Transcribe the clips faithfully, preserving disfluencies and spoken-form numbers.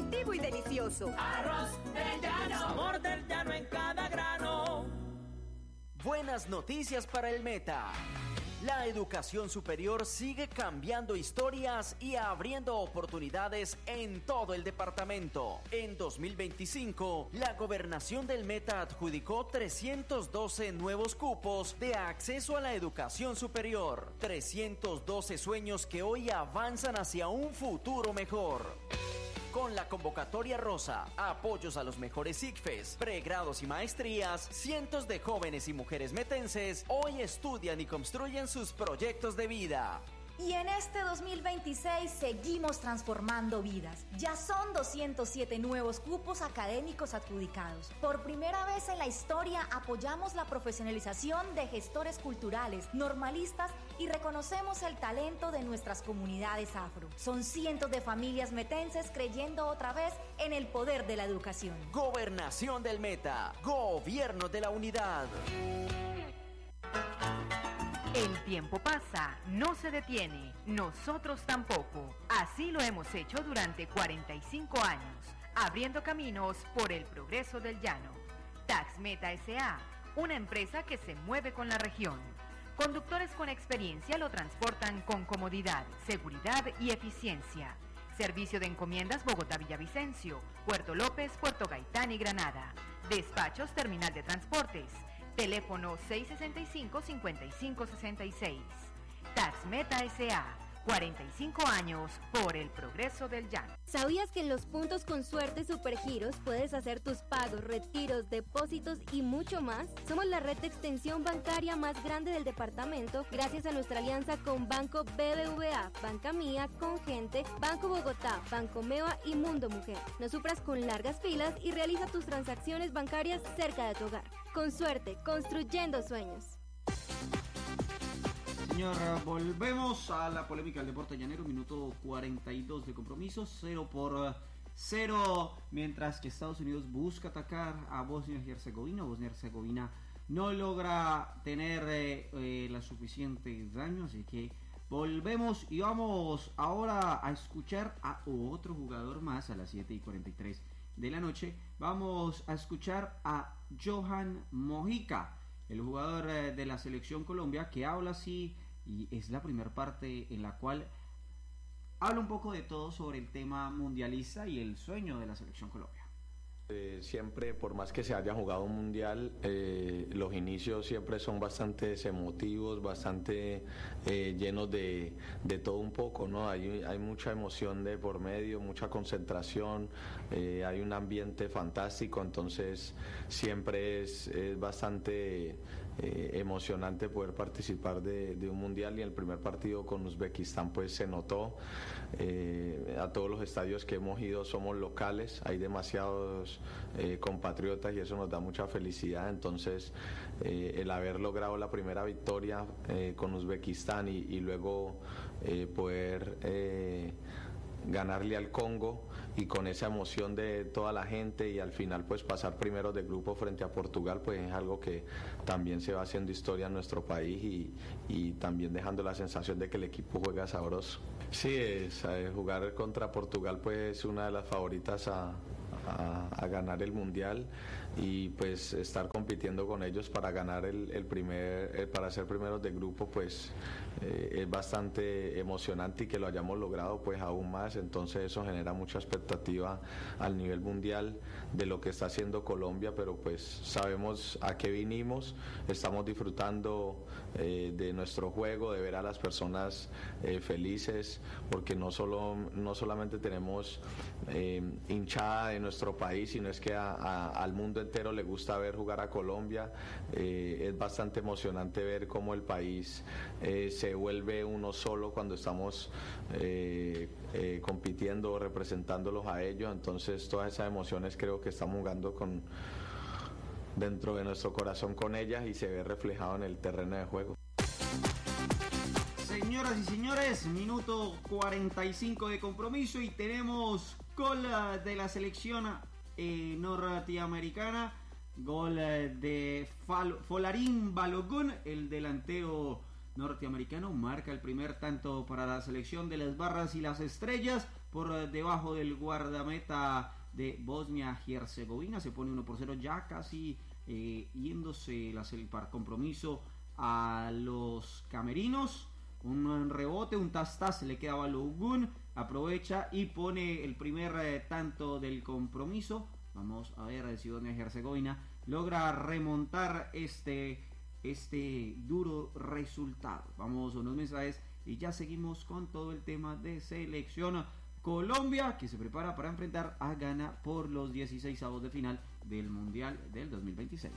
nutritivo y delicioso. Arroz del Llano. Sabor del llano en cada grano. Buenas noticias para el Meta. La educación superior sigue cambiando historias y abriendo oportunidades en todo el departamento. En dos mil veinticinco, la Gobernación del Meta adjudicó trescientos doce nuevos cupos de acceso a la educación superior. trescientos doce sueños que hoy avanzan hacia un futuro mejor. Con la convocatoria rosa, apoyos a los mejores ICFES, pregrados y maestrías, cientos de jóvenes y mujeres metenses hoy estudian y construyen sus proyectos de vida. Y en este dos mil veintiséis seguimos transformando vidas. Ya son doscientos siete nuevos cupos académicos adjudicados. Por primera vez en la historia apoyamos la profesionalización de gestores culturales, normalistas y reconocemos el talento de nuestras comunidades afro. Son cientos de familias metenses creyendo otra vez en el poder de la educación. Gobernación del Meta, Gobierno de la Unidad. El tiempo pasa, no se detiene, nosotros tampoco. Así lo hemos hecho durante cuarenta y cinco años, abriendo caminos por el progreso del llano. Taxmeta S A, una empresa que se mueve con la región. Conductores con experiencia lo transportan con comodidad, seguridad y eficiencia. Servicio de encomiendas Bogotá-Villavicencio, Puerto López, Puerto Gaitán y Granada. Despachos Terminal de Transportes. Teléfono seis seis cinco, cinco cinco seis seis. Taxmeta S A, cuarenta y cinco años por el progreso del llano. ¿Sabías que en los puntos con suerte Supergiros puedes hacer tus pagos, retiros, depósitos y mucho más? Somos la red de extensión bancaria más grande del departamento gracias a nuestra alianza con Banco B B V A, Banca Mía, Congente, Banco Bogotá, Banco Meva y Mundo Mujer. No sufras con largas filas y realiza tus transacciones bancarias cerca de tu hogar. Con suerte, construyendo sueños. Señor, volvemos a la polémica del deporte llanero, minuto cuarenta y dos de compromiso, cero por cero, mientras que Estados Unidos busca atacar a Bosnia y Herzegovina. Bosnia y Herzegovina no logra tener eh, eh, la suficiente daño, así que volvemos y vamos ahora a escuchar a otro jugador más a las siete y cuarenta y tres de la noche. Vamos a escuchar a Johan Mojica, el jugador eh, de la selección Colombia, que habla así, y es la primera parte en la cual habla un poco de todo sobre el tema mundialista y el sueño de la selección Colombia. Eh, siempre, por más que se haya jugado un mundial, eh, los inicios siempre son bastante emotivos, bastante eh, llenos de, de todo un poco, ¿no? Hay, hay mucha emoción de por medio, mucha concentración, eh, hay un ambiente fantástico, entonces siempre es, es bastante eh, emocionante poder participar de, de un mundial, y el primer partido con Uzbekistán pues se notó. Eh, a todos los estadios que hemos ido somos locales, hay demasiados Eh, compatriotas y eso nos da mucha felicidad. Entonces eh, el haber logrado la primera victoria eh, con Uzbekistán y, y luego eh, poder eh, ganarle al Congo, y con esa emoción de toda la gente, y al final pues pasar primero de grupo frente a Portugal, pues es algo que también se va haciendo historia en nuestro país, y, y también dejando la sensación de que el equipo juega sabroso. Sí, es, eh, jugar contra Portugal pues es una de las favoritas a A, a ganar el mundial, y pues estar compitiendo con ellos para ganar el, el primer el, para ser primeros de grupo pues eh, es bastante emocionante, y que lo hayamos logrado pues aún más. Entonces eso genera mucha expectativa al nivel mundial de lo que está haciendo Colombia, pero pues sabemos a qué vinimos, estamos disfrutando eh, de nuestro juego, de ver a las personas eh, felices, porque no solo no solamente tenemos eh, hinchada de nuestro país, sino es que a, a, al mundo entero le gusta ver jugar a Colombia. Eh, es bastante emocionante ver cómo el país eh, se vuelve uno solo cuando estamos eh, eh, compitiendo, representándolos a ellos. Entonces todas esas emociones creo que estamos jugando con dentro de nuestro corazón con ellas, y se ve reflejado en el terreno de juego. Señoras y señores, minuto cuarenta y cinco de compromiso, y tenemos gol de la selección eh, norteamericana, gol de Fal- Folarin Balogun, el delantero norteamericano, marca el primer tanto para la selección de las barras y las estrellas. por debajo del guardameta de Bosnia-Herzegovina. Se pone uno por cero, ya casi eh, yéndose la, para compromiso a los camerinos. Un rebote, un tas-tas, le queda a Balogun, aprovecha y pone el primer eh, tanto del compromiso. Vamos a ver si Bosnia-Herzegovina logra remontar este, este duro resultado. Vamos a unos mensajes y ya seguimos con todo el tema de selección Colombia, que se prepara para enfrentar a Ghana por los dieciseisavos de final del Mundial del dos mil veintiséis.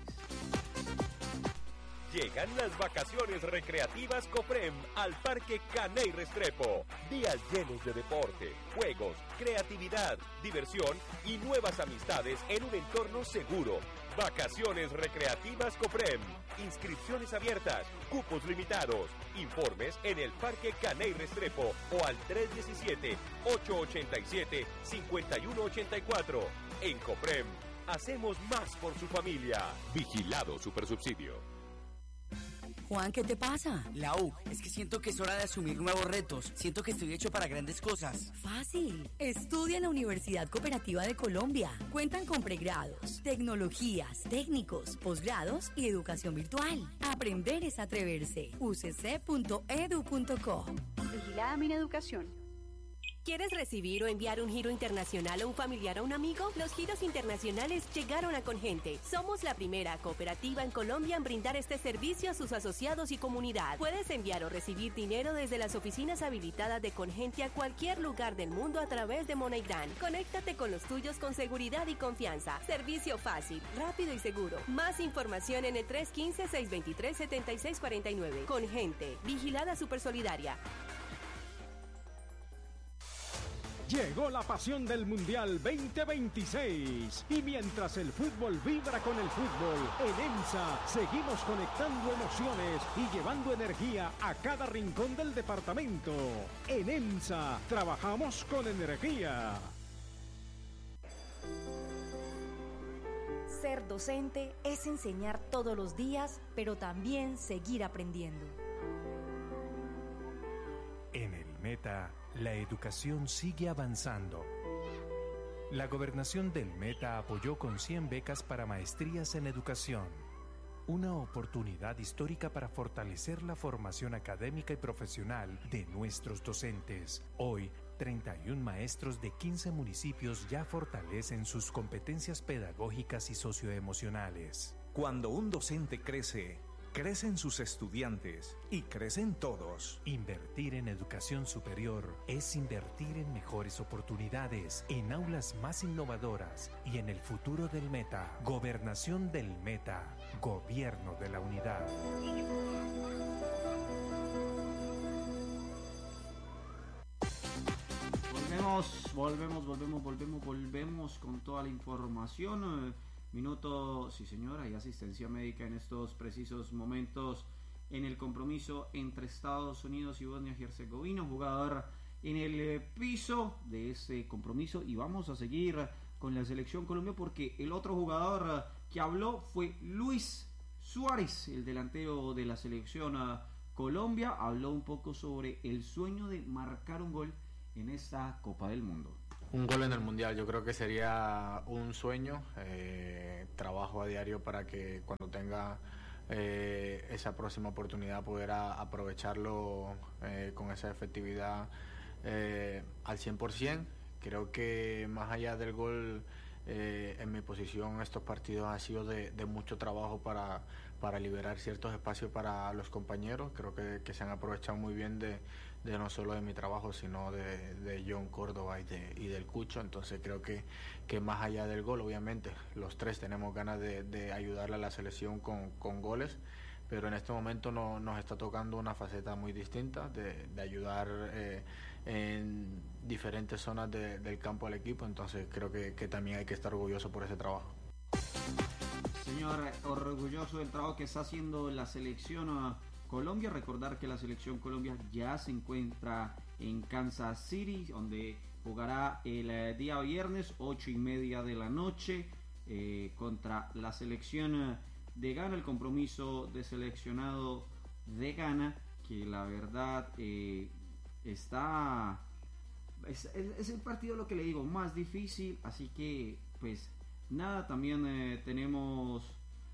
Llegan las vacaciones recreativas Coprem al Parque Caney Restrepo. Días llenos de deporte, juegos, creatividad, diversión y nuevas amistades en un entorno seguro. Vacaciones recreativas Coprem. Inscripciones abiertas, cupos limitados. Informes en el Parque Caney Restrepo o al tres uno siete, ocho ocho siete, cinco uno ocho cuatro. En Coprem, hacemos más por su familia. Vigilado Supersubsidio. Juan, ¿qué te pasa? Lau, es que siento que es hora de asumir nuevos retos. Siento que estoy hecho para grandes cosas. Fácil. Estudia en la Universidad Cooperativa de Colombia. Cuentan con pregrados, tecnologías, técnicos, posgrados y educación virtual. Aprender es atreverse. u c c punto e d u punto co. Vigilada Mineducación. ¿Quieres recibir o enviar un giro internacional a un familiar o un amigo? Los giros internacionales llegaron a Congente. Somos la primera cooperativa en Colombia en brindar este servicio a sus asociados y comunidad. Puedes enviar o recibir dinero desde las oficinas habilitadas de Congente a cualquier lugar del mundo a través de MoneyGram. Conéctate con los tuyos con seguridad y confianza. Servicio fácil, rápido y seguro. Más información en el tres uno cinco, seis dos tres, siete seis cuatro nueve. Congente, vigilada Supersolidaria. Llegó la pasión del Mundial veinte veintiséis y mientras el fútbol vibra con el fútbol, en EMSA seguimos conectando emociones y llevando energía a cada rincón del departamento. En EMSA trabajamos con energía. Ser docente es enseñar todos los días, pero también seguir aprendiendo. En el Meta, la educación sigue avanzando. La Gobernación del Meta apoyó con cien becas para maestrías en educación. Una oportunidad histórica para fortalecer la formación académica y profesional de nuestros docentes. Hoy, treinta y un maestros de quince municipios ya fortalecen sus competencias pedagógicas y socioemocionales. Cuando un docente crece, crecen sus estudiantes y crecen todos. Invertir en educación superior es invertir en mejores oportunidades, en aulas más innovadoras y en el futuro del Meta. Gobernación del Meta. Gobierno de la Unidad. Volvemos, volvemos, volvemos, volvemos, volvemos con toda la información. Minuto, sí señora, y asistencia médica en estos precisos momentos en el compromiso entre Estados Unidos y Bosnia-Herzegovina, jugador en el piso de ese compromiso, y vamos a seguir con la selección Colombia porque el otro jugador que habló fue Luis Suárez, el delantero de la selección Colombia. Habló un poco sobre el sueño de marcar un gol en esta Copa del Mundo. Un gol en el Mundial, yo creo que sería un sueño. Eh, trabajo a diario para que cuando tenga eh, esa próxima oportunidad poder a, aprovecharlo eh, con esa efectividad eh, al cien por ciento. Creo que más allá del gol, eh, en mi posición estos partidos ha sido de, de mucho trabajo para, para liberar ciertos espacios para los compañeros. Creo que, que se han aprovechado muy bien de de no solo de mi trabajo, sino de, de John Córdoba y, de, y del Cucho. Entonces creo que, que más allá del gol, obviamente, los tres tenemos ganas de, de ayudarle a la selección con, con goles, pero en este momento no, nos está tocando una faceta muy distinta de, de ayudar eh, en diferentes zonas de, del campo al equipo. Entonces creo que, que también hay que estar orgulloso por ese trabajo. Señor, orgulloso del trabajo que está haciendo la selección Colombia. Recordar que la selección Colombia ya se encuentra en Kansas City, donde jugará el eh, día viernes, ocho y media de la noche, eh, contra la selección de Ghana. El compromiso de seleccionado de Ghana, que la verdad eh, está es, es, es el partido, lo que le digo, más difícil, así que pues nada, también eh, tenemos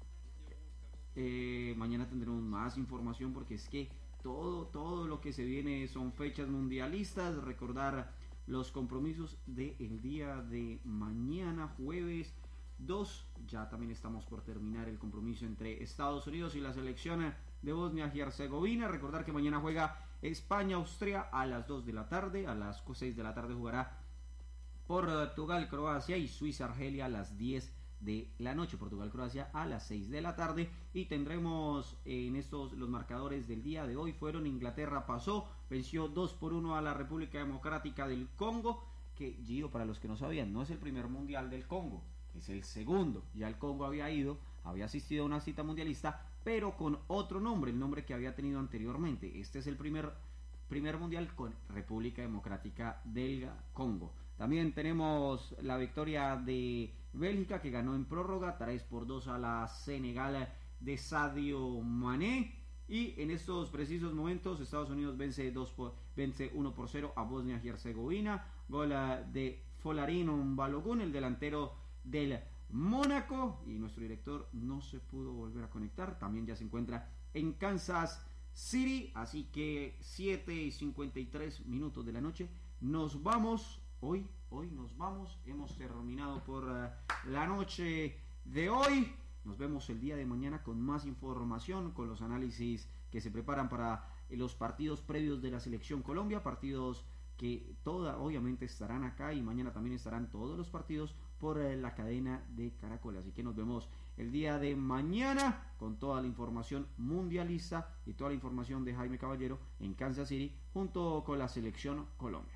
eh, mañana tendremos más información, porque es que todo, todo lo que se viene son fechas mundialistas. Recordar los compromisos del día de mañana, jueves dos, ya también estamos por terminar el compromiso entre Estados Unidos y la selección de Bosnia y Herzegovina. Recordar que mañana juega España-Austria a las dos de la tarde, a las seis de la tarde jugará Portugal-Croacia y Suiza-Argelia a las diez de la noche. Portugal-Croacia a las seis de la tarde. Y tendremos en estos los marcadores del día de hoy fueron: Inglaterra pasó, venció dos por uno a la República Democrática del Congo, que Gio, para los que no sabían, no es el primer mundial del Congo, es el segundo. Ya el Congo había ido, había asistido a una cita mundialista, pero con otro nombre, el nombre que había tenido anteriormente. Este es el primer, primer mundial con República Democrática del Congo. También tenemos la victoria de Bélgica, que ganó en prórroga tres por dos a la Senegal de Sadio Mané. Y en estos precisos momentos Estados Unidos vence, dos por, vence uno por cero a Bosnia y Herzegovina. Gol de Folarin Balogun, el delantero del Mónaco, y nuestro director no se pudo volver a conectar. También ya se encuentra en Kansas City. Así que siete y cincuenta y tres minutos de la noche. Nos vamos. Hoy, hoy nos vamos. Hemos terminado por uh, la noche de hoy. Nos vemos el día de mañana con más información, con los análisis que se preparan para eh, los partidos previos de la Selección Colombia. Partidos que toda, obviamente estarán acá, y mañana también estarán todos los partidos por eh, la cadena de Caracol. Así que nos vemos el día de mañana con toda la información mundialista y toda la información de Jaime Caballero en Kansas City junto con la Selección Colombia.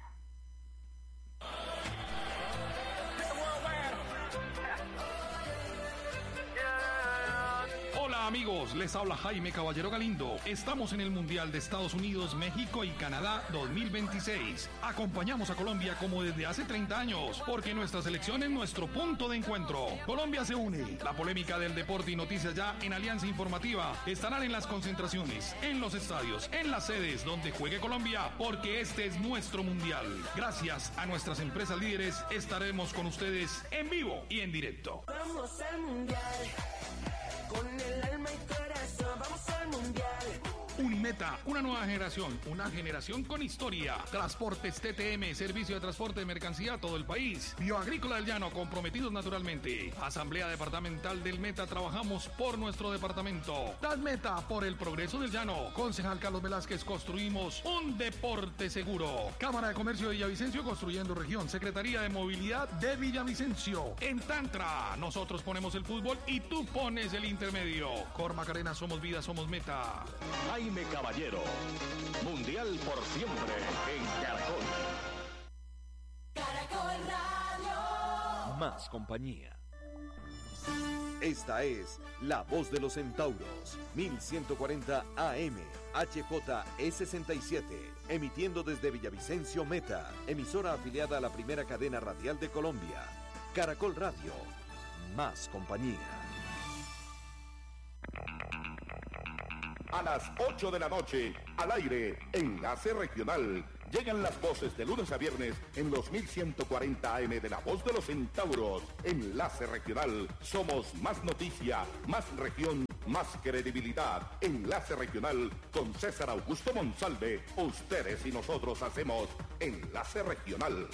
Hola amigos, les habla Jaime Caballero Galindo. Estamos en el Mundial de Estados Unidos, México y Canadá dos mil veintiséis. Acompañamos a Colombia como desde hace treinta años, porque nuestra selección es nuestro punto de encuentro. Colombia se une. La polémica del deporte y noticias ya en Alianza Informativa estarán en las concentraciones, en los estadios, en las sedes donde juegue Colombia, porque este es nuestro Mundial. Gracias a nuestras empresas líderes estaremos con ustedes en vivo y en directo. Vamos al Mundial. Con el alma y corazón, vamos al Mundial. Unimeta, una nueva generación, una generación con historia. Transportes T T M, servicio de transporte de mercancía a todo el país. Bioagrícola del Llano, comprometidos naturalmente. Asamblea Departamental del Meta, trabajamos por nuestro departamento. Meta, por el progreso del Llano. Concejal Carlos Velázquez, construimos un deporte seguro. Cámara de Comercio de Villavicencio, construyendo región. Secretaría de Movilidad de Villavicencio. En Tantra, nosotros ponemos el fútbol y tú pones el intermedio. Cor Macarena, somos vida, somos Meta. Jaime Caballero, Mundial por siempre en Caracol. Caracol Radio. Más compañía. Esta es La Voz de los Centauros, mil ciento cuarenta A M, H J E sesenta y siete, emitiendo desde Villavicencio Meta, emisora afiliada a la primera cadena radial de Colombia. Caracol Radio, más compañía. A las ocho de la noche, al aire, Enlace Regional. Llegan las voces de lunes a viernes en los mil ciento cuarenta A M de La Voz de los Centauros. Enlace Regional. Somos más noticia, más región, más credibilidad. Enlace Regional con César Augusto Monsalve. Ustedes y nosotros hacemos Enlace Regional.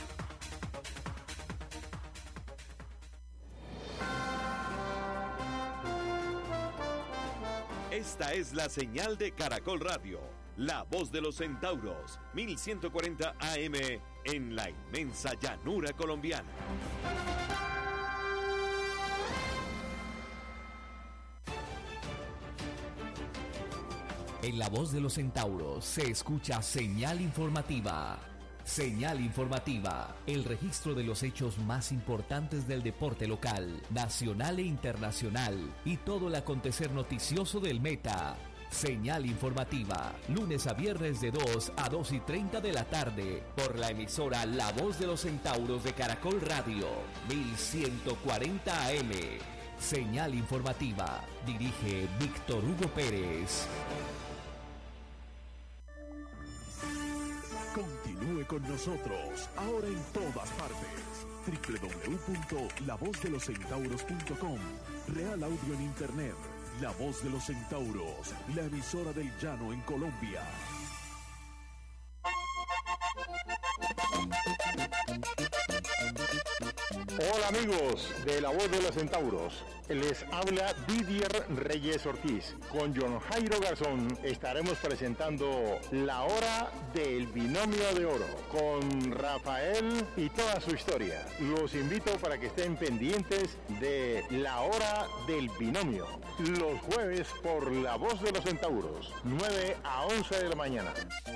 Esta es la señal de Caracol Radio, La Voz de los Centauros, mil ciento cuarenta A M en la inmensa llanura colombiana. En La Voz de los Centauros se escucha señal informativa. Señal informativa, el registro de los hechos más importantes del deporte local, nacional e internacional y todo el acontecer noticioso del Meta. Señal informativa, lunes a viernes de dos a dos y treinta de la tarde, por la emisora La Voz de los Centauros de Caracol Radio, mil ciento cuarenta A M. Señal informativa, dirige Víctor Hugo Pérez. Continúe con nosotros, ahora en todas partes. doble u doble u doble u punto la voz de los centauros punto com. Real Audio en Internet. La Voz de los Centauros, la emisora del llano en Colombia. Hola amigos de La Voz de los Centauros, les habla Didier Reyes Ortiz. Con John Jairo Garzón estaremos presentando La Hora del Binomio de Oro con Rafael y toda su historia. Los invito para que estén pendientes de La Hora del Binomio, los jueves por La Voz de los Centauros, nueve a once de la mañana.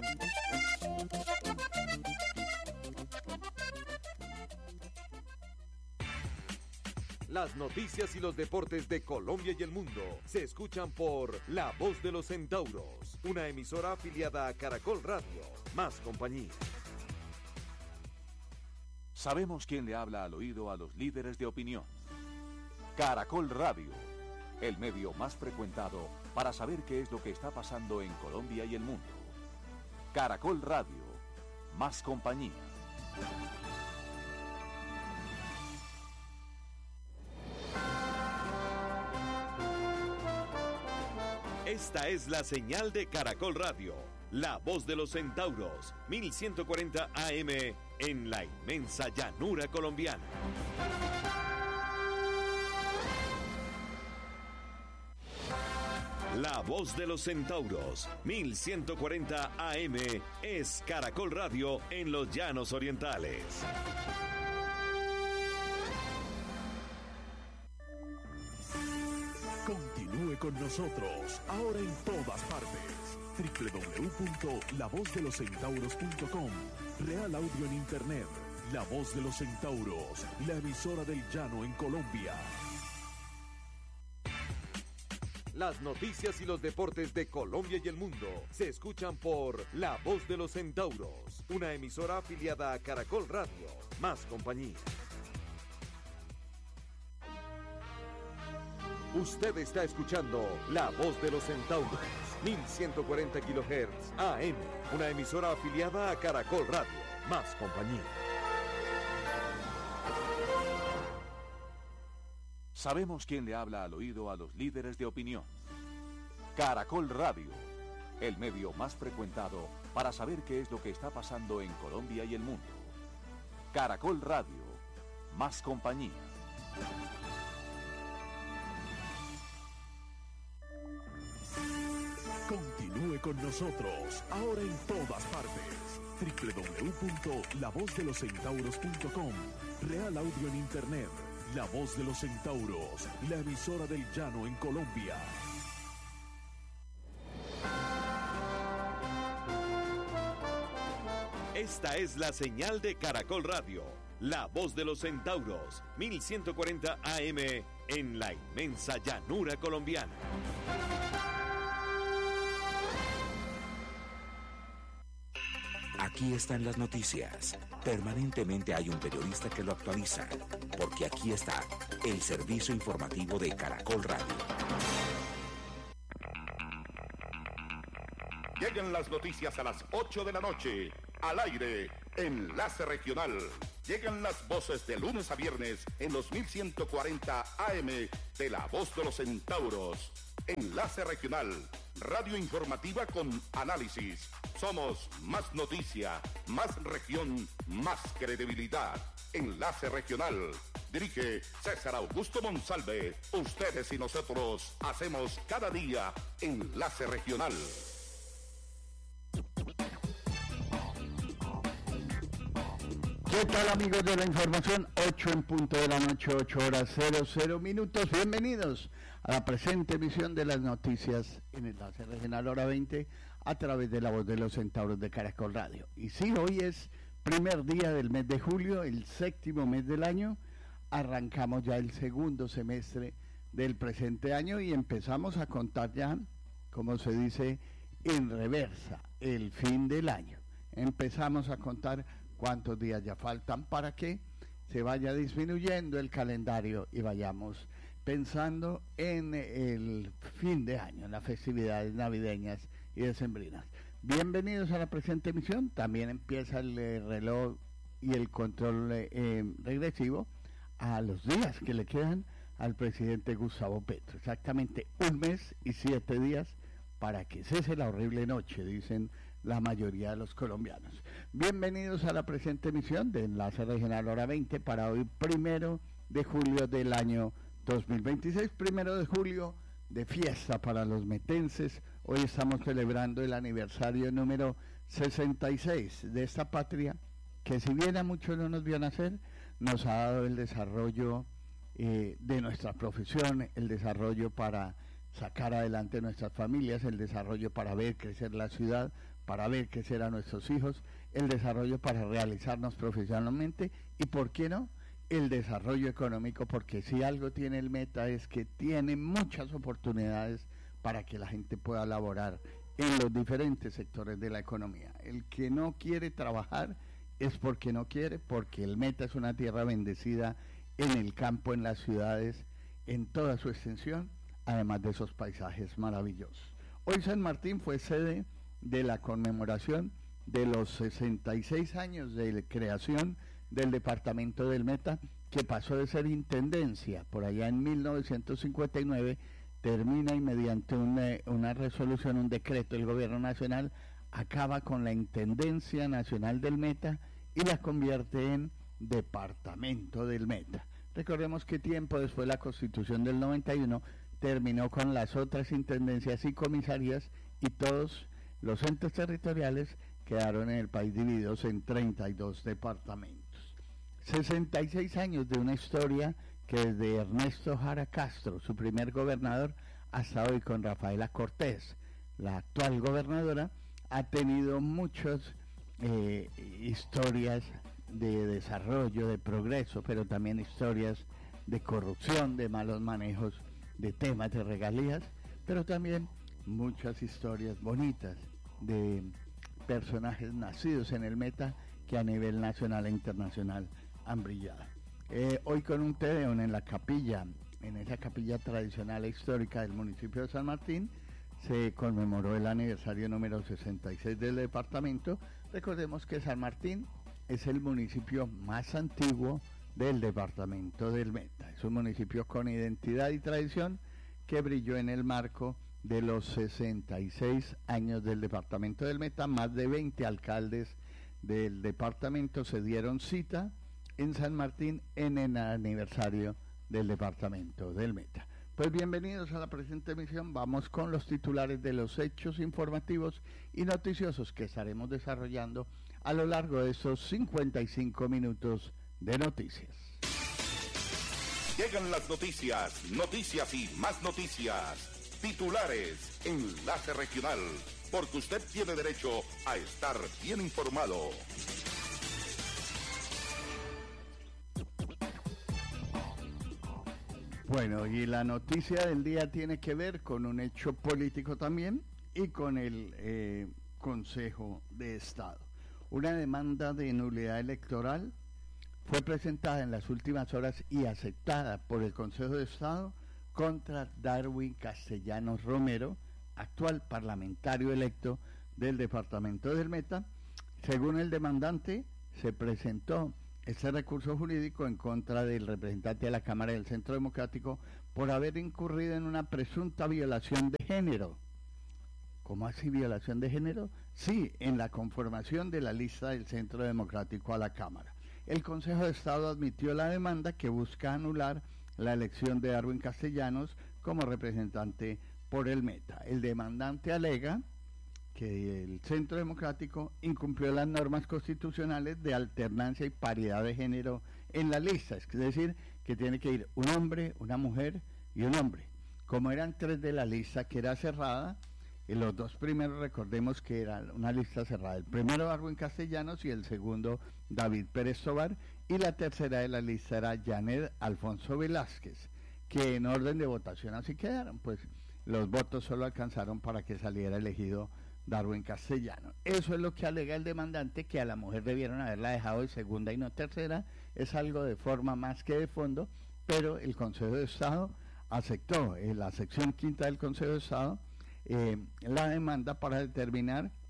Las noticias y los deportes de Colombia y el mundo se escuchan por La Voz de los Centauros, una emisora afiliada a Caracol Radio, más compañía. Sabemos quién le habla al oído a los líderes de opinión. Caracol Radio, el medio más frecuentado para saber qué es lo que está pasando en Colombia y el mundo. Caracol Radio, más compañía. Esta es la señal de Caracol Radio, la voz de los centauros, mil ciento cuarenta A M en la inmensa llanura colombiana. La voz de los centauros, mil ciento cuarenta A M es Caracol Radio en los llanos orientales. Continúe con nosotros, ahora en todas partes. doble u doble u doble u punto la voz de los centauros punto com. Real Audio en Internet. La Voz de los Centauros, la emisora del llano en Colombia. Las noticias y los deportes de Colombia y el mundo se escuchan por La Voz de los Centauros, una emisora afiliada a Caracol Radio, más compañía. Usted está escuchando La Voz de los Centauros, mil ciento cuarenta kilohertz A M, una emisora afiliada a Caracol Radio, más compañía. Sabemos quién le habla al oído a los líderes de opinión. Caracol Radio, el medio más frecuentado para saber qué es lo que está pasando en Colombia y el mundo. Caracol Radio, más compañía. Continúe con nosotros, ahora en todas partes. doble u doble u doble u punto la voz de los centauros punto com. Real Audio en Internet. La Voz de los Centauros, la emisora del llano en Colombia. Esta es la señal de Caracol Radio, la voz de los centauros, mil ciento cuarenta A M en la inmensa llanura colombiana. Aquí están las noticias. Permanentemente hay un periodista que lo actualiza, porque aquí está el servicio informativo de Caracol Radio. Llegan las noticias a las ocho de la noche, al aire, Enlace Regional. Llegan las voces de lunes a viernes en los mil ciento cuarenta A M de La Voz de los Centauros. Enlace Regional, radio informativa con análisis. Somos más noticia, más región, más credibilidad. Enlace Regional. Dirige César Augusto Monsalve. Ustedes y nosotros hacemos cada día Enlace Regional. ¿Qué tal, amigos de la información? ocho en punto de la noche, ocho horas cero cero minutos. Bienvenidos a la presente emisión de las noticias en Enlace Regional Hora veinte a través de La Voz de los Centauros de Caracol Radio. Y sí, hoy es primer día del mes de julio, el séptimo mes del año. Arrancamos ya el segundo semestre del presente año y empezamos a contar ya, como se dice, en reversa, el fin del año. Empezamos a contar cuántos días ya faltan para que se vaya disminuyendo el calendario y vayamos pensando en el fin de año, en las festividades navideñas y decembrinas. Bienvenidos a la presente emisión. También empieza el eh, reloj y el control eh, regresivo a los días que le quedan al presidente Gustavo Petro. Exactamente un mes y siete días para que cese la horrible noche, dicen la mayoría de los colombianos. Bienvenidos a la presente emisión de Enlace Regional Hora veinte para hoy, primero de julio del año dos mil veintiséis, primero de julio de fiesta para los metenses. Hoy estamos celebrando el aniversario número sesenta y seis de esta patria que, si bien a muchos no nos vio nacer, nos ha dado el desarrollo eh, de nuestra profesión, el desarrollo para sacar adelante nuestras familias, el desarrollo para ver crecer la ciudad, para ver crecer a nuestros hijos, el desarrollo para realizarnos profesionalmente y, ¿por qué no?, el desarrollo económico, porque si algo tiene el Meta es que tiene muchas oportunidades para que la gente pueda laborar en los diferentes sectores de la economía. El que no quiere trabajar es porque no quiere, porque el Meta es una tierra bendecida en el campo, en las ciudades, en toda su extensión, además de esos paisajes maravillosos. Hoy San Martín fue sede de la conmemoración de los sesenta y seis años de creación del departamento del Meta, que pasó de ser intendencia por allá en mil novecientos cincuenta y nueve, termina y mediante una, una resolución, un decreto del gobierno nacional, acaba con la Intendencia Nacional del Meta y la convierte en Departamento del Meta. Recordemos que tiempo después la Constitución del noventa y uno terminó con las otras intendencias y comisarías, y todos los entes territoriales quedaron en el país divididos en treinta y dos departamentos. sesenta y seis años de una historia que desde Ernesto Jara Castro, su primer gobernador, hasta hoy con Rafaela Cortés, la actual gobernadora, ha tenido muchas eh, historias de desarrollo, de progreso, pero también historias de corrupción, de malos manejos, de temas de regalías, pero también muchas historias bonitas de personajes nacidos en el Meta que a nivel nacional e internacional han brillado. Eh, hoy con un tedeum en la capilla, en esa capilla tradicional e histórica del municipio de San Martín, se conmemoró el aniversario número sesenta y seis del departamento. Recordemos que San Martín es el municipio más antiguo del departamento del Meta. Es un municipio con identidad y tradición que brilló en el marco de los sesenta y seis años del departamento del Meta. Más de veinte alcaldes del departamento se dieron cita en San Martín en el aniversario del departamento del Meta. Pues bienvenidos a la presente emisión. Vamos con los titulares de los hechos informativos y noticiosos que estaremos desarrollando a lo largo de estos cincuenta y cinco minutos de noticias. Llegan las noticias, noticias y más noticias. Titulares, Enlace Regional, porque usted tiene derecho a estar bien informado. Bueno, y la noticia del día tiene que ver con un hecho político también y con el eh, Consejo de Estado. Una demanda de nulidad electoral fue presentada en las últimas horas y aceptada por el Consejo de Estado contra Darwin Castellanos Romero, actual parlamentario electo del departamento del Meta. Según el demandante, se presentó este recurso jurídico en contra del representante de la Cámara del Centro Democrático por haber incurrido en una presunta violación de género. ¿Cómo así violación de género? Sí, en la conformación de la lista del Centro Democrático a la Cámara. El Consejo de Estado admitió la demanda que busca anular la elección de Darwin Castellanos como representante por el Meta. El demandante alega que el Centro Democrático incumplió las normas constitucionales de alternancia y paridad de género en la lista, es decir, que tiene que ir un hombre, una mujer y un hombre. Como eran tres de la lista que era cerrada, y los dos primeros recordemos que era una lista cerrada, el primero Darwin Castellanos y el segundo David Pérez Tobar, y la tercera de la lista era Janet Alfonso Velázquez, que en orden de votación así quedaron, pues los votos solo alcanzaron para que saliera elegido Darwin Castellanos. Eso es lo que alega el demandante, que a la mujer debieron haberla dejado de segunda y no tercera. Es algo de forma más que de fondo, pero el Consejo de Estado aceptó, en la sección quinta del Consejo de Estado, eh, la demanda para determinar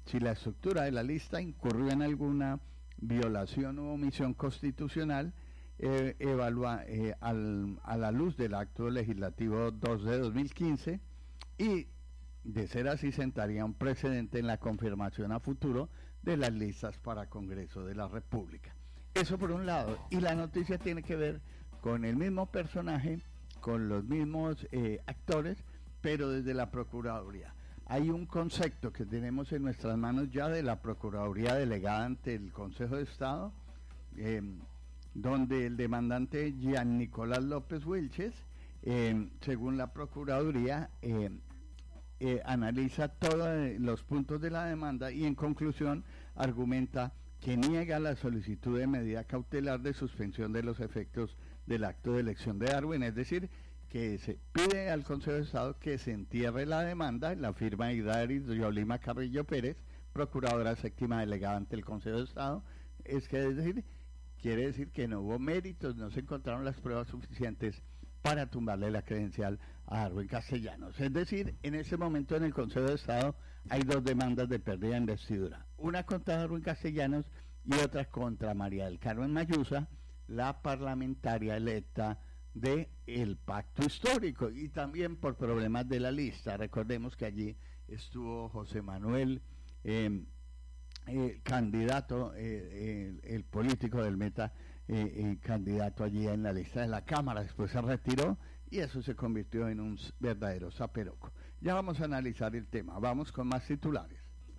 si la estructura de la lista incurrió en alguna violación u omisión constitucional, eh, evalua, eh, al, a la luz del acto legislativo dos de dos mil quince, y de ser así sentaría un precedente en la confirmación a futuro de las listas para Congreso de la República. Eso por un lado, y la noticia tiene que ver con el mismo personaje, con los mismos eh, actores, pero desde la Procuraduría. Hay un concepto que tenemos en nuestras manos ya de la Procuraduría delegada ante el Consejo de Estado, eh, donde el demandante Gian Nicolás López Wilches, eh, según la Procuraduría, eh, eh, analiza todos los puntos de la demanda y en conclusión argumenta que niega la solicitud de medida cautelar de suspensión de los efectos del acto de elección de Darwin, es decir, que se pide al Consejo de Estado que se entierre la demanda, la firma Idaris Yolima Carrillo Pérez, procuradora séptima delegada ante el Consejo de Estado, es que es decir, quiere decir que no hubo méritos, no se encontraron las pruebas suficientes para tumbarle la credencial a Darwin Castellanos. Es decir, en ese momento en el Consejo de Estado hay dos demandas de pérdida de investidura, una contra Darwin Castellanos y otra contra María del Carmen Mayusa, la parlamentaria electa de el pacto histórico, y también por problemas de la lista. Recordemos que allí estuvo José Manuel, eh, eh, candidato, eh, el, el político del Meta, eh, eh, candidato allí en la lista de la Cámara, después se retiró y eso se convirtió en un verdadero zaperoco. Ya vamos a analizar el tema, vamos con más titulares.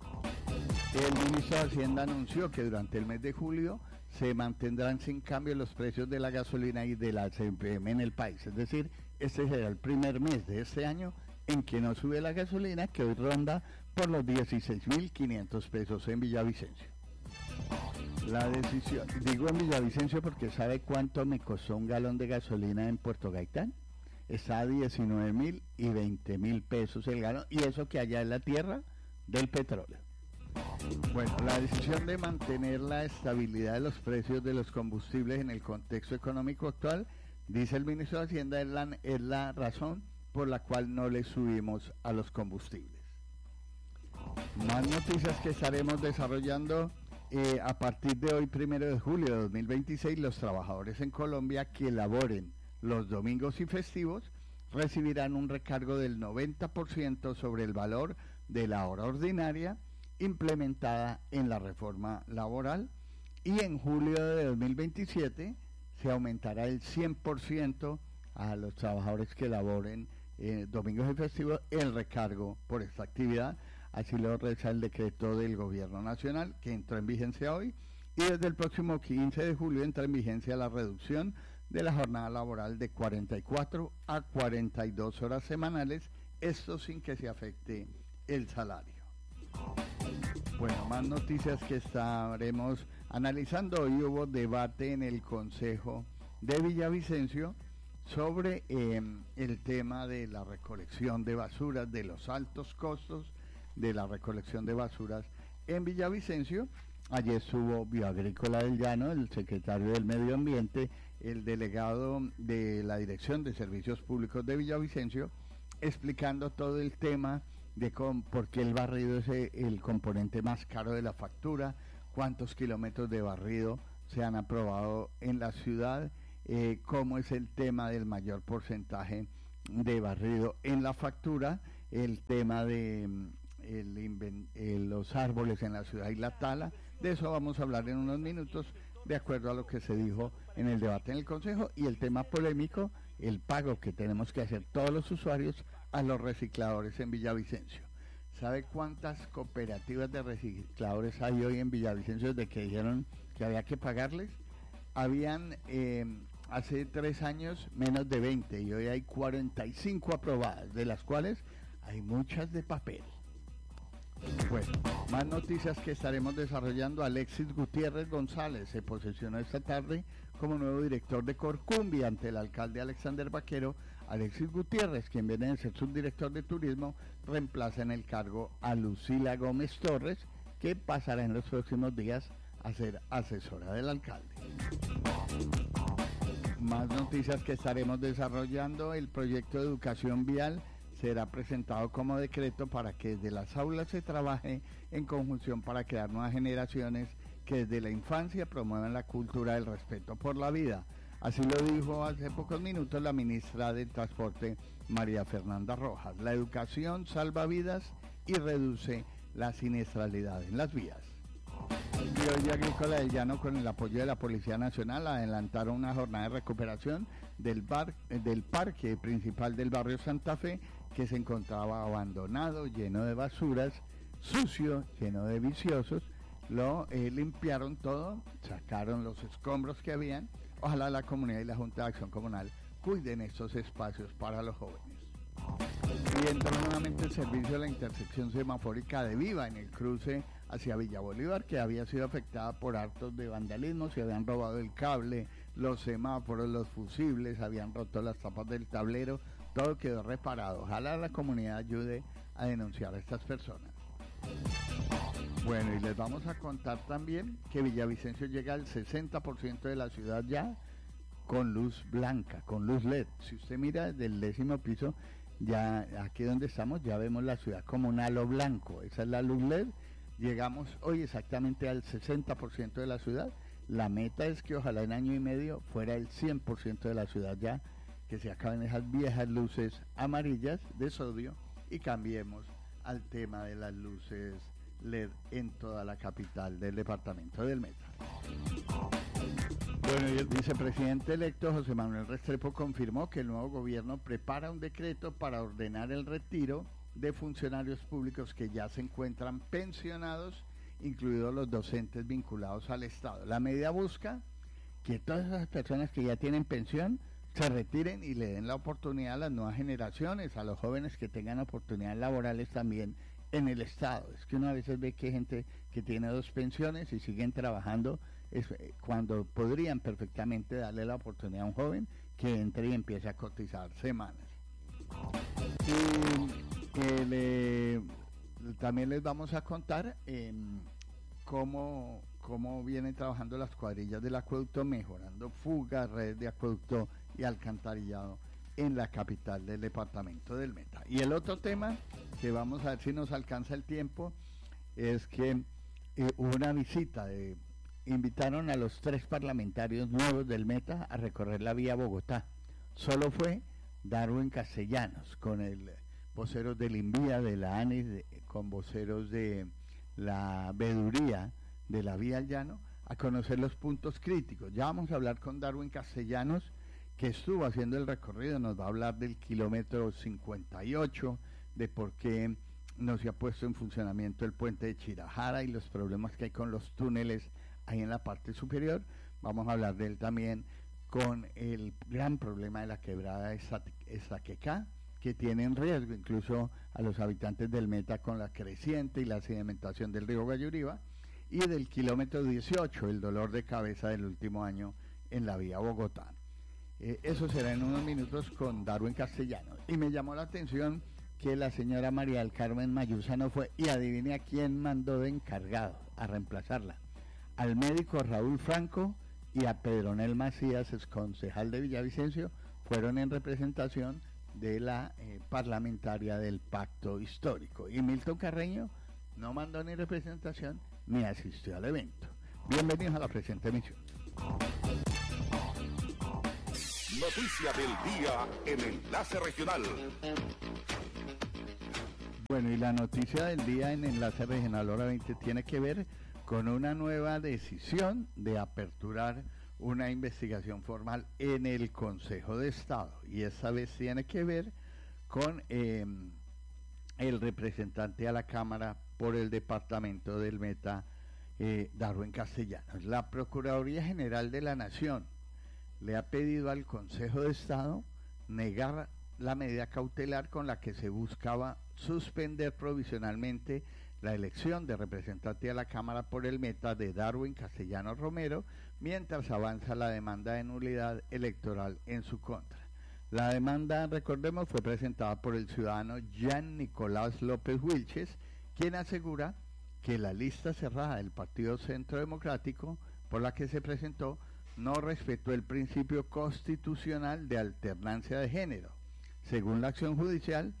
El ministro de Hacienda anunció que durante el mes de julio se mantendrán sin cambio los precios de la gasolina y de la C P M en el país. Es decir, este será el primer mes de este año en que no sube la gasolina, que hoy ronda por los dieciséis mil quinientos pesos en Villavicencio. La decisión, digo en Villavicencio porque ¿sabe cuánto me costó un galón de gasolina en Puerto Gaitán? Está a diecinueve mil y veinte mil pesos el galón, y eso que allá es la tierra del petróleo. Bueno, la decisión de mantener la estabilidad de los precios de los combustibles en el contexto económico actual, dice el ministro de Hacienda, es la, es la razón por la cual no le subimos a los combustibles. Más noticias que estaremos desarrollando eh, a partir de hoy, primero de julio de dos mil veintiséis, los trabajadores en Colombia que laboren los domingos y festivos recibirán un recargo del noventa por ciento sobre el valor de la hora ordinaria implementada en la reforma laboral, y en julio de dos mil veintisiete se aumentará el cien por ciento a los trabajadores que laboren eh, domingos y festivos el recargo por esta actividad. Así lo reza el decreto del gobierno nacional que entró en vigencia hoy, y desde el próximo quince de julio entra en vigencia la reducción de la jornada laboral de cuarenta y cuatro a cuarenta y dos horas semanales, esto sin que se afecte el salario. Bueno, más noticias que estaremos analizando. Hoy hubo debate en el Consejo de Villavicencio sobre eh, el tema de la recolección de basuras, de los altos costos de la recolección de basuras en Villavicencio. Allí estuvo Bioagrícola del Llano, el secretario del Medio Ambiente, el delegado de la Dirección de Servicios Públicos de Villavicencio, explicando todo el tema de cómo, por qué el barrido es el componente más caro de la factura, cuántos kilómetros de barrido se han aprobado en la ciudad, eh, cómo es el tema del mayor porcentaje de barrido en la factura, el tema de el inven, eh, los árboles en la ciudad y la tala. De eso vamos a hablar en unos minutos, de acuerdo a lo que se dijo en el debate en el Consejo, y el tema polémico, el pago que tenemos que hacer todos los usuarios a los recicladores en Villavicencio. ¿Sabe cuántas cooperativas de recicladores hay hoy en Villavicencio desde que dijeron que había que pagarles? Habían eh, hace tres años menos de veinte y hoy hay cuarenta y cinco aprobadas, de las cuales hay muchas de papel. Bueno, más noticias que estaremos desarrollando. Alexis Gutiérrez González se posesionó esta tarde como nuevo director de Corcumbia ante el alcalde Alexander Vaquero. Alexis Gutiérrez, quien viene de ser subdirector de turismo, reemplaza en el cargo a Lucila Gómez Torres, que pasará en los próximos días a ser asesora del alcalde. Más noticias que estaremos desarrollando. El proyecto de educación vial será presentado como decreto para que desde las aulas se trabaje en conjunción para crear nuevas generaciones que desde la infancia promuevan la cultura del respeto por la vida. Así lo dijo hace pocos minutos la ministra del Transporte, María Fernanda Rojas. La educación salva vidas y reduce la siniestralidad en las vías. Biología Agrícola del Llano, con el apoyo de la Policía Nacional, adelantaron una jornada de recuperación del, bar, del parque principal del barrio Santa Fe, que se encontraba abandonado, lleno de basuras, sucio, lleno de viciosos. Lo eh, limpiaron todo, sacaron los escombros que habían. Ojalá la comunidad y la Junta de Acción Comunal cuiden estos espacios para los jóvenes. Y entró nuevamente el servicio de la intersección semafórica de Viva en el cruce hacia Villa Bolívar, que había sido afectada por actos de vandalismo. Se habían robado el cable, los semáforos, los fusibles, habían roto las tapas del tablero, todo quedó reparado. Ojalá la comunidad ayude a denunciar a estas personas. Bueno, y les vamos a contar también que Villavicencio llega al sesenta por ciento de la ciudad ya con luz blanca, con luz L E D. Si usted mira desde el décimo piso, ya aquí donde estamos, ya vemos la ciudad como un halo blanco. Esa es la luz L E D. Llegamos hoy exactamente al sesenta por ciento de la ciudad. La meta es que ojalá en año y medio fuera el cien por ciento de la ciudad ya, que se acaben esas viejas luces amarillas de sodio y cambiemos al tema de las luces L E D en toda la capital del departamento del Meta. Bueno, y el vicepresidente electo José Manuel Restrepo confirmó que el nuevo gobierno prepara un decreto para ordenar el retiro de funcionarios públicos que ya se encuentran pensionados, incluidos los docentes vinculados al Estado. La medida busca que todas esas personas que ya tienen pensión se retiren y le den la oportunidad a las nuevas generaciones, a los jóvenes que tengan oportunidades laborales también en el Estado. Es que uno a veces ve que hay gente que tiene dos pensiones y siguen trabajando, es, eh, cuando podrían perfectamente darle la oportunidad a un joven que entre y empiece a cotizar semanas. Y eh, le, también les vamos a contar eh, cómo, cómo vienen trabajando las cuadrillas del acueducto, mejorando fugas, redes de acueducto y alcantarillado en la capital del departamento del Meta. Y el otro tema, que vamos a ver si nos alcanza el tiempo, es que eh, hubo una visita, de, invitaron a los tres parlamentarios nuevos del Meta a recorrer la vía Bogotá. Solo fue Darwin Castellanos, con el voceros del INVIA, de la ANES, de, con voceros de la veeduría de la vía al llano, a conocer los puntos críticos. Ya vamos a hablar con Darwin Castellanos, que estuvo haciendo el recorrido, nos va a hablar del kilómetro cincuenta y ocho, de por qué no se ha puesto en funcionamiento el puente de Chirajara y los problemas que hay con los túneles ahí en la parte superior. Vamos a hablar de él también con el gran problema de la quebrada de Saquecá, que tiene en riesgo incluso a los habitantes del Meta con la creciente y la sedimentación del río Guayuriba, y del kilómetro dieciocho, el dolor de cabeza del último año en la vía Bogotá. Eh, eso será en unos minutos con Darwin Castellanos. Y me llamó la atención que la señora María del Carmen Mayusa no fue, y adivine a quién mandó de encargado a reemplazarla: al médico Raúl Franco y a Pedronel Macías, ex concejal de Villavicencio, fueron en representación de la eh, parlamentaria del Pacto Histórico. Y Milton Carreño no mandó ni representación ni asistió al evento. Bienvenidos a la presente emisión. Noticia del día en Enlace Regional. Bueno, y la noticia del día en Enlace Regional Hora veinte tiene que ver con una nueva decisión de aperturar una investigación formal en el Consejo de Estado, y esta vez tiene que ver con eh, el representante a la Cámara por el departamento del Meta, eh, Darwin Castellanos. La Procuraduría General de la Nación le ha pedido al Consejo de Estado negar la medida cautelar con la que se buscaba suspender provisionalmente la elección de representante a la Cámara por el Meta de Darwin Castellanos Romero, mientras avanza la demanda de nulidad electoral en su contra. La demanda, recordemos, fue presentada por el ciudadano Jean Nicolás López Wilches, quien asegura que la lista cerrada del Partido Centro Democrático, por la que se presentó, no respetó el principio constitucional de alternancia de género. Según la acción judicial,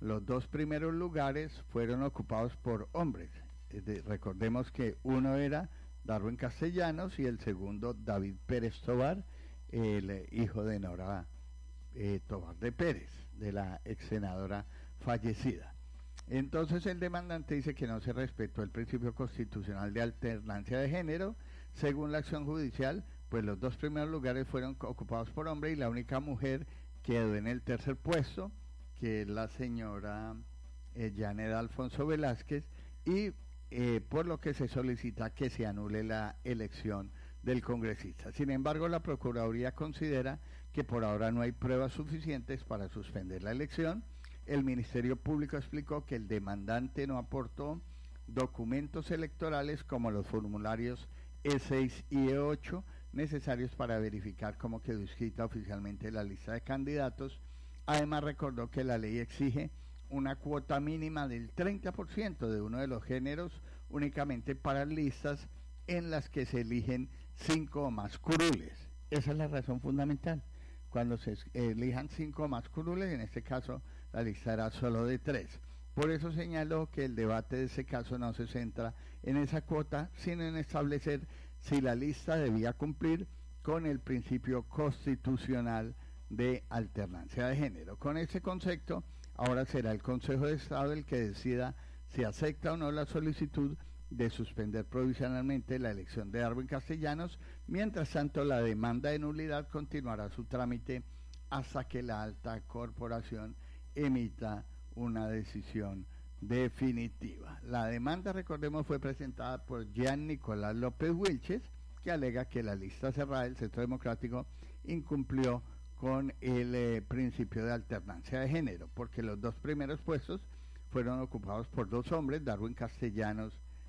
los dos primeros lugares fueron ocupados por hombres. De, recordemos que uno era Darwin Castellanos y el segundo David Pérez Tovar, el eh, hijo de Nora eh, Tovar de Pérez, de la ex senadora fallecida. Entonces el demandante dice que no se respetó el principio constitucional de alternancia de género. Según la acción judicial, pues los dos primeros lugares fueron ocupados por hombre y la única mujer quedó en el tercer puesto, que es la señora eh, Yaneda Alfonso Velázquez, y eh, por lo que se solicita que se anule la elección del congresista. Sin embargo, la Procuraduría considera que por ahora no hay pruebas suficientes para suspender la elección. El Ministerio Público explicó que el demandante no aportó documentos electorales como los formularios E seis y E ocho necesarios para verificar cómo quedó inscrita oficialmente la lista de candidatos. Además, recordó que la ley exige una cuota mínima del treinta por ciento de uno de los géneros únicamente para listas en las que se eligen cinco o más curules. Esa es la razón fundamental. Cuando se elijan cinco o más curules, en este caso la lista era solo de tres. Por eso señaló que el debate de ese caso no se centra en esa cuota, sino en establecer si la lista debía cumplir con el principio constitucional de alternancia de género. Con ese concepto, ahora será el Consejo de Estado el que decida si acepta o no la solicitud de suspender provisionalmente la elección de Darwin Castellanos. Mientras tanto, la demanda de nulidad continuará su trámite hasta que la alta corporación emita una decisión definitiva. La demanda, recordemos, fue presentada por Jean Nicolás López Wilches, que alega que la lista cerrada del Centro Democrático incumplió con el eh, principio de alternancia de género, porque los dos primeros puestos fueron ocupados por dos hombres, Darwin Castellanos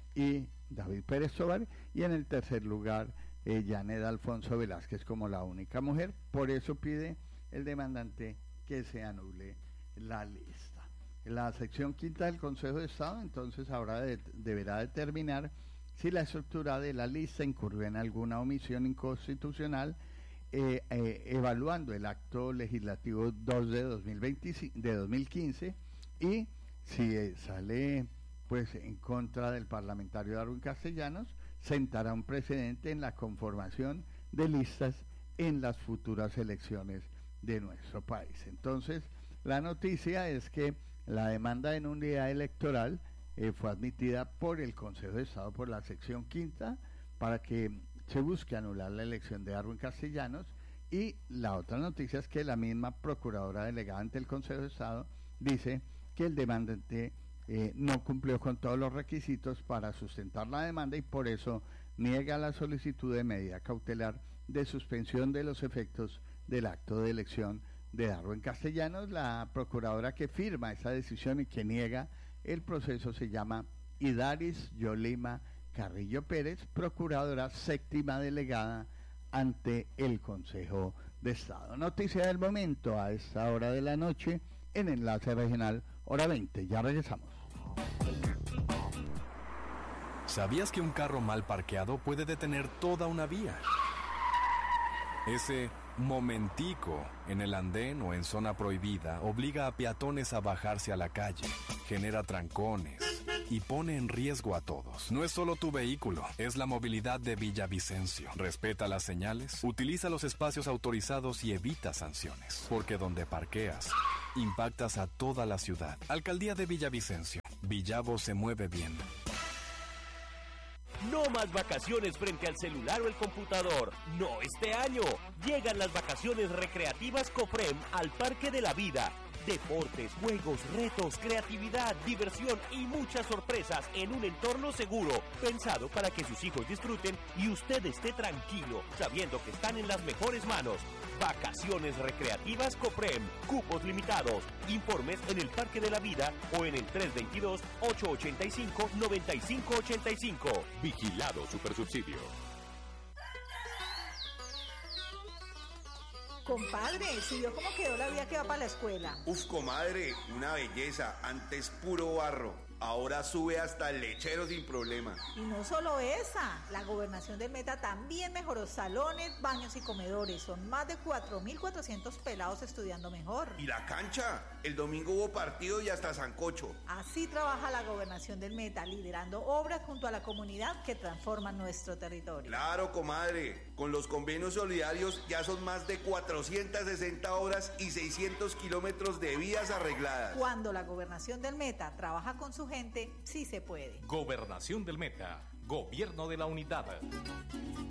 y David Pérez Tovar, y en el tercer lugar eh, Yaneda Alfonso Velázquez como la única mujer. Por eso pide el demandante que se anule la lista. La sección quinta del Consejo de Estado entonces ahora de, deberá determinar si la estructura de la lista incurrió en alguna omisión inconstitucional, eh, eh, evaluando el acto legislativo dos de, dos mil veinte, de dos mil quince, y si eh, sale pues en contra del parlamentario Darwin Castellanos, sentará un precedente en la conformación de listas en las futuras elecciones de nuestro país. Entonces, la noticia es que la demanda de nulidad electoral eh, fue admitida por el Consejo de Estado por la sección quinta para que se busque anular la elección de Darwin Castellanos, y la otra noticia es que la misma procuradora delegada ante el Consejo de Estado dice que el demandante eh, no cumplió con todos los requisitos para sustentar la demanda y por eso niega la solicitud de medida cautelar de suspensión de los efectos del acto de elección de Darwin Castellanos. La procuradora que firma esa decisión y que niega el proceso se llama Idaris Yolima Carrillo Pérez, procuradora séptima delegada ante el Consejo de Estado. Noticia del momento a esta hora de la noche en Enlace Regional, hora veinte. Ya regresamos. ¿Sabías que un carro mal parqueado puede detener toda una vía? Ese momentico en el andén o en zona prohibida obliga a peatones a bajarse a la calle, genera trancones y pone en riesgo a todos. No es solo tu vehículo, es la movilidad de Villavicencio. Respeta las señales, utiliza los espacios autorizados y evita sanciones, porque donde parqueas, impactas a toda la ciudad. Alcaldía de Villavicencio. Villavo se mueve bien. No más vacaciones frente al celular o el computador. No este año. Llegan las vacaciones recreativas Cofrem al Parque de la Vida. Deportes, juegos, retos, creatividad, diversión y muchas sorpresas en un entorno seguro, pensado para que sus hijos disfruten y usted esté tranquilo, sabiendo que están en las mejores manos. Vacaciones recreativas Cofrem, cupos limitados. Informes en el Parque de la Vida o en el tres dos dos, ocho ocho cinco, nueve cinco ocho cinco. Vigilado Supersubsidio. Compadre, ¿si vio cómo quedó la vía que va para la escuela? Uf, comadre, una belleza, antes puro barro. Ahora sube hasta el lechero sin problema. Y no solo esa, la gobernación del Meta también mejoró salones, baños y comedores. Son más de cuatro mil cuatrocientos pelados estudiando mejor. ¿Y la cancha? El domingo hubo partido y hasta sancocho. Así trabaja la gobernación del Meta, liderando obras junto a la comunidad que transforman nuestro territorio. Claro, comadre. Con los convenios solidarios ya son más de cuatrocientas sesenta obras y seiscientos kilómetros de vías arregladas. Cuando la gobernación del Meta trabaja con su gente, sí se puede. Gobernación del Meta, Gobierno de la Unidad.